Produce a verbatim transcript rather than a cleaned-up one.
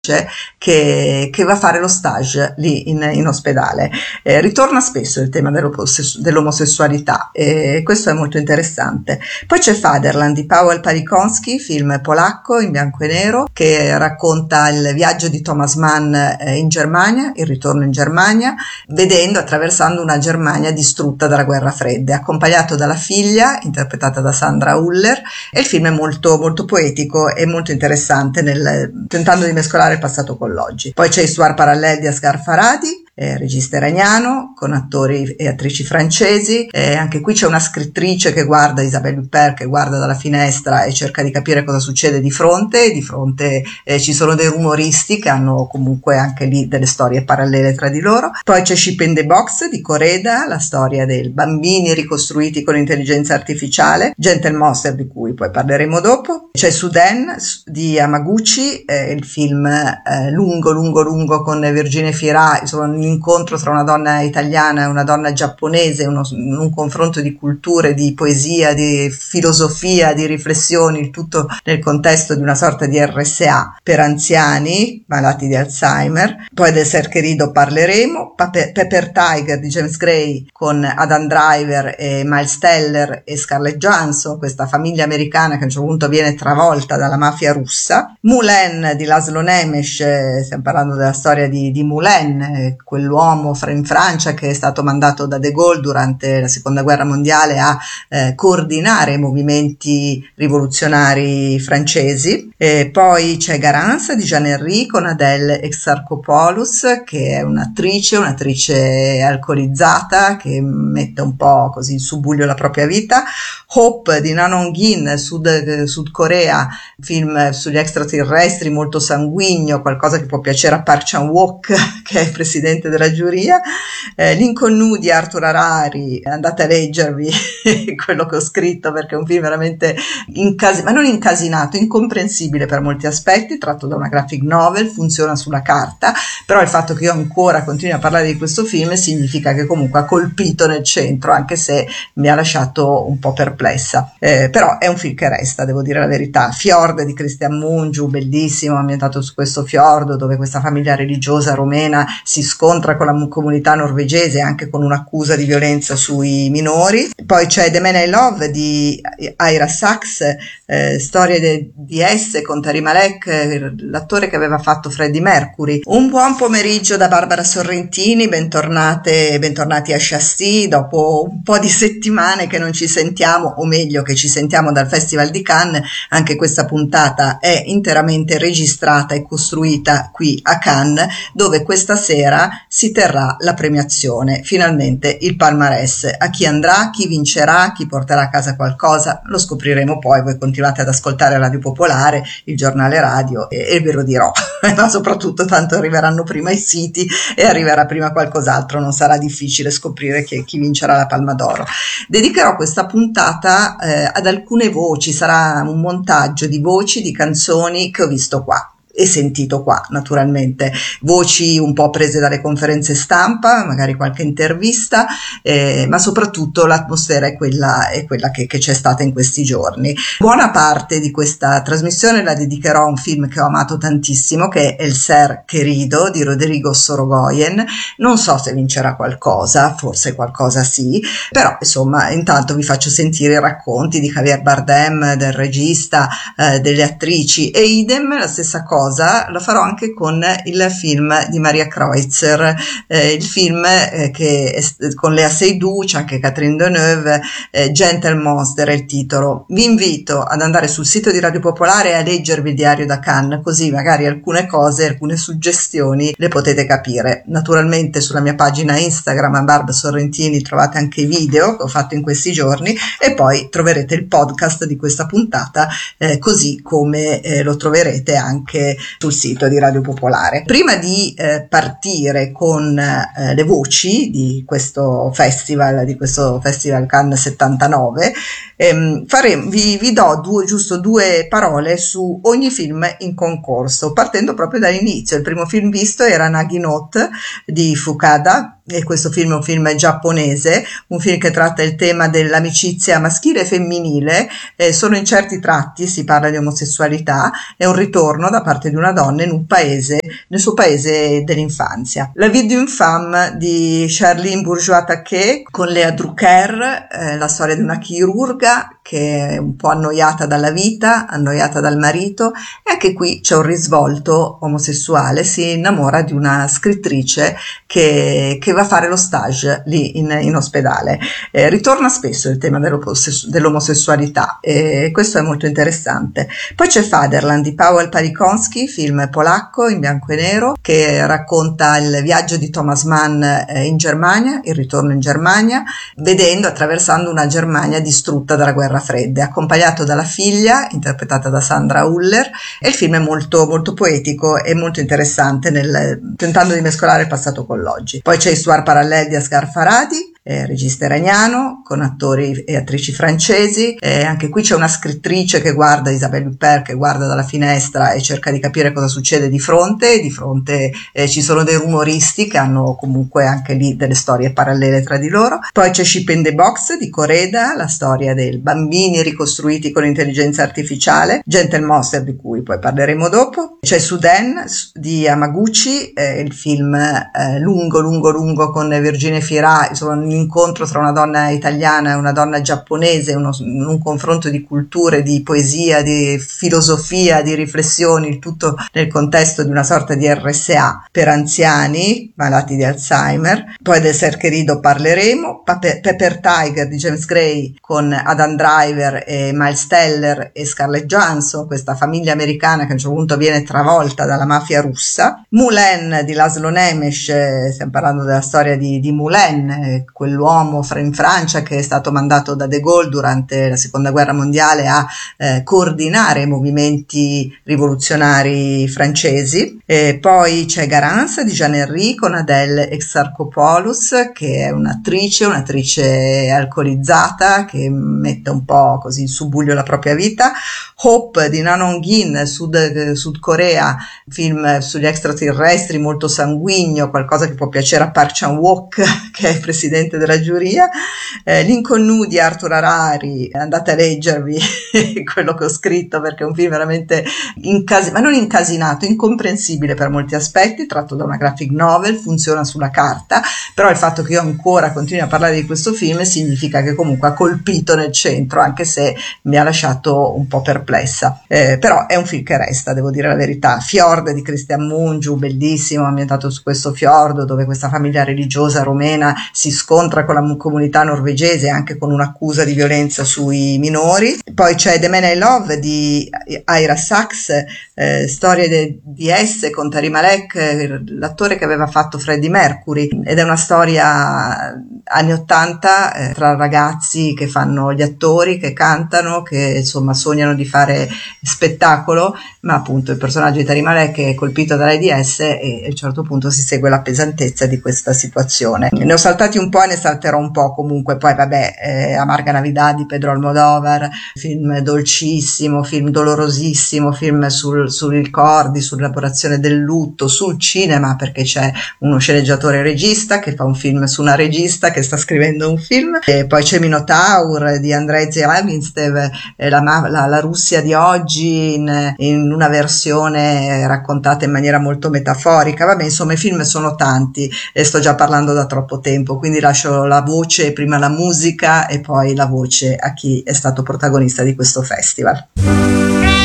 Che, che va a fare lo stage lì in, in ospedale. Eh, ritorna spesso il tema dell'omosessualità e questo è molto interessante. Poi c'è Fatherland di Powell Palikowski, film polacco in bianco e nero che racconta il viaggio di Thomas Mann eh, in Germania, il ritorno in Germania, vedendo, attraversando una Germania distrutta dalla guerra fredda, accompagnato dalla figlia interpretata da Sandra Huller, e il film è molto, molto poetico e molto interessante nel, tentando di mescolare il passato con l'oggi. Poi c'è Histoire Parallèle di Asghar Farhadi, eh, regista iraniano con attori e attrici francesi, eh, anche qui c'è una scrittrice che guarda, Isabelle Huppert, che guarda dalla finestra e cerca di capire cosa succede di fronte, di fronte eh, ci sono dei rumoristi che hanno comunque anche lì delle storie parallele tra di loro. Poi c'è Ship in the Box di Koreda, la storia dei bambini ricostruiti con intelligenza artificiale, Gentle Monster di cui poi parleremo dopo. C'è Sudan di Yamaguchi, eh, il film eh, lungo lungo lungo con Virginie Fira, insomma un incontro tra una donna italiana e una donna giapponese, uno, un confronto di culture, di poesia, di filosofia, di riflessioni, il tutto nel contesto di una sorta di R S A per anziani malati di Alzheimer. Poi del Ser Querido parleremo, Pape, Pepper Tiger di James Gray con Adam Driver e Miles Teller e Scarlett Johansson, questa famiglia americana che a un certo punto viene travolta dalla mafia russa. Moulin di Laszlo Nemes, eh, stiamo parlando della storia di, di Moulin, eh, quell'uomo in Francia che è stato mandato da De Gaulle durante la seconda guerra mondiale a eh, coordinare i movimenti rivoluzionari francesi. E poi c'è Garance di Jean Henry con Adèle Exarchopoulos, che è un'attrice, un'attrice alcolizzata che mette un po' così in subbuglio la propria vita. Hope di Nan Hong-in, Sud, Sud Corea, film sugli extraterrestri molto sanguigno, qualcosa che può piacere a Park Chan-wook che è il presidente della giuria. eh, Lincoln Nu di Arthur Harari, andate a leggervi quello che ho scritto perché è un film veramente incasinato, ma non incasinato, incomprensibile per molti aspetti, tratto da una graphic novel, funziona sulla carta, però il fatto che io ancora continui a parlare di questo film significa che comunque ha colpito nel centro, anche se mi ha lasciato un po' perplessa, eh, però è un film che resta, devo dire la verità. Fjord di Christian Mungiu, bellissimo, ambientato su questo fiordo dove questa famiglia religiosa romena si scontra con la comunità norvegese anche con un'accusa di violenza sui minori. Poi c'è The Man I Love di Ira Sachs, eh, storia de, di esse con Tari Malek, l'attore che aveva fatto Freddie Mercury. Un buon pomeriggio da Barbara Sorrentini, bentornate, bentornati a Chassis dopo un po' di settimane che non ci sentiamo, o meglio che ci sentiamo dal Festival di Cannes. Anche questa puntata è interamente registrata e costruita qui a Cannes, dove questa sera si terrà la premiazione, finalmente il palmarès. A chi andrà, chi vincerà, chi porterà a casa qualcosa, lo scopriremo poi. Voi continuate ad ascoltare Radio Popolare, il giornale radio, e, e ve lo dirò, ma soprattutto tanto arriveranno prima i siti e arriverà prima qualcos'altro, non sarà difficile scoprire che, chi vincerà la Palma d'Oro. Dedicherò questa puntata eh, ad alcune voci, sarà un montaggio di voci di canzoni che ho visto qua e sentito qua, naturalmente, voci un po' prese dalle conferenze stampa, magari qualche intervista, eh, ma soprattutto l'atmosfera è quella, è quella che, che c'è stata in questi giorni. Buona parte di questa trasmissione la dedicherò a un film che ho amato tantissimo, che è El Ser Querido di Rodrigo Sorogoyen. Non so se vincerà qualcosa, forse qualcosa sì, però insomma intanto vi faccio sentire i racconti di Javier Bardem, del regista, eh, delle attrici, e idem la stessa cosa lo farò anche con il film di Maria Kreutzer, eh, il film eh, che è con Lea Seydoux, c'è anche Catherine Deneuve, eh, Gentle Monster è il titolo. Vi invito ad andare sul sito di Radio Popolare e a leggervi il diario da Cannes, così magari alcune cose, alcune suggestioni le potete capire. Naturalmente sulla mia pagina Instagram a Barb Sorrentini trovate anche i video che ho fatto in questi giorni, e poi troverete il podcast di questa puntata, eh, così come eh, lo troverete anche sul sito di Radio Popolare. Prima di eh, partire con eh, le voci di questo festival, di questo Festival Cannes settantanove, ehm, faremo, vi, vi do due, giusto due parole su ogni film in concorso, partendo proprio dall'inizio. Il primo film visto era Naginot di Fukada, e questo film è un film giapponese, un film che tratta il tema dell'amicizia maschile e femminile, eh, solo in certi tratti si parla di omosessualità, è un ritorno da parte di una donna in un paese, nel suo paese dell'infanzia. La vie d'une femme di Charlene Bourgeois-Taquet con Lea Drucker, eh, la storia di una chirurga che è un po' annoiata dalla vita, annoiata dal marito, e anche qui c'è un risvolto omosessuale, si innamora di una scrittrice che, che va a fare lo stage lì in, in ospedale. Eh, ritorna spesso il tema dell'omosessualità e questo è molto interessante. Poi c'è Fatherland di Powell Palikonski, film polacco in bianco e nero che racconta il viaggio di Thomas Mann eh, in Germania, il ritorno in Germania, vedendo, attraversando una Germania distrutta dalla guerra fredda, accompagnato dalla figlia interpretata da Sandra Huller, e il film è molto molto poetico e molto interessante nel, tentando di mescolare il passato con l'oggi. Poi c'è Histoire parallèle di Asghar Farhadi, eh, regista iraniano con attori e attrici francesi, eh, anche qui c'è una scrittrice che guarda, Isabelle Huppert, che guarda dalla finestra e cerca di capire cosa succede di fronte, di fronte eh, ci sono dei rumoristi che hanno comunque anche lì delle storie parallele tra di loro. Poi c'è Ship in the Box di Koreda, la storia dei bambini ricostruiti con intelligenza artificiale, Gentle Monster di cui poi parleremo dopo. C'è Suden di Yamaguchi, eh, il film eh, lungo lungo lungo con Virginia Fira, insomma un incontro tra una donna italiana e una donna giapponese, uno, un confronto di culture, di poesia, di filosofia, di riflessioni, il tutto nel contesto di una sorta di R S A per anziani malati di Alzheimer. Poi del Sercherido parleremo, Paper, Pepper Tiger di James Gray con Adam Driver e Miles Teller e Scarlett Johansson, questa famiglia americana che a un certo punto viene travolta dalla mafia russa. Moulin di Laszlo Nemes, eh, stiamo parlando della storia di, di Moulin, eh, quell'uomo in Francia che è stato mandato da De Gaulle durante la seconda guerra mondiale a eh, coordinare i movimenti rivoluzionari francesi. E poi c'è Garance di Jean Henry con Adèle Exarchopoulos, che è un'attrice, un'attrice alcolizzata che mette un po' così in subbuglio la propria vita. Hope di Nan Hong-in, Sud, Sud Corea, film sugli extraterrestri molto sanguigno, qualcosa che può piacere a Park Chan-wook che è il presidente della giuria. eh, Lincoln Nu di Arthur Harari, andate a leggervi quello che ho scritto perché è un film veramente incas- ma non incasinato, incomprensibile per molti aspetti, tratto da una graphic novel, funziona sulla carta, però il fatto che io ancora continui a parlare di questo film significa che comunque ha colpito nel centro, anche se mi ha lasciato un po' perplessa, eh, però è un film che resta, devo dire la verità. Fjord di Christian Mungiu, bellissimo, ambientato su questo fiordo dove questa famiglia religiosa romena si scontra con la comunità norvegese, anche con un'accusa di violenza sui minori. Poi c'è The Man I Love di Ira Sachs, eh, storia de, di esse con Tari Malek, l'attore che aveva fatto Freddie Mercury, ed è una storia anni ottanta eh, tra ragazzi che fanno gli attori, che cantano, che insomma sognano di fare spettacolo, ma appunto il personaggio di Tari Malek è colpito dall'AIDS e a un certo punto si segue la pesantezza di questa situazione. Ne ho saltati un po' e ne salterò un po' comunque. Poi vabbè, eh, Amarga Navidad di Pedro Almodóvar, film dolcissimo, film dolorosissimo, film sul, sui ricordi, sull'elaborazione del lutto, sul cinema, perché c'è uno sceneggiatore regista che fa un film su una regista che sta scrivendo un film. E poi c'è Minotaur di Andrei Zelavinstev, eh, la, la, la Russia di oggi in, in una versione raccontata in maniera molto metaforica. Vabbè, insomma i film sono tanti e sto già parlando da troppo tempo, quindi lascio la voce, prima la musica e poi la voce a chi è stato protagonista di questo festival.